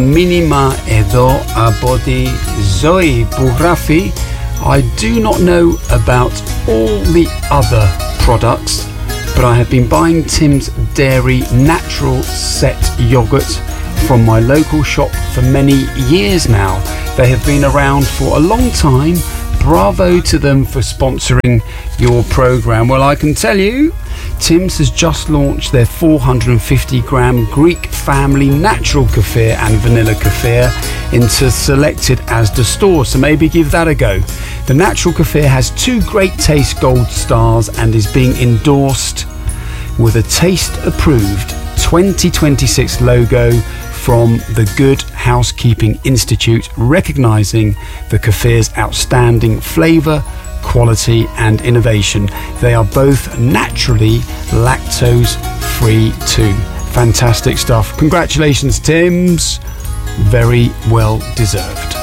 Μήνυμα εδώ από τη Ζωή που γράφει I do not know about all the other products, but I have been buying Tim's Dairy Natural Set Yogurt from my local shop for many years now. They have been around for a long time. Bravo to them for sponsoring your programme. Well, I can tell you, Tim's has just launched their 450-gram Greek family natural kefir and vanilla kefir into selected Asda stores, so maybe give that a go. The natural kefir has 2 Great Taste Gold stars and is being endorsed with a Taste Approved 2026 logo from the Good Housekeeping Institute, recognising the kefir's outstanding flavour, quality and innovation. They are both naturally lactose-free too. Fantastic stuff. Congratulations, Tim's. Very well deserved.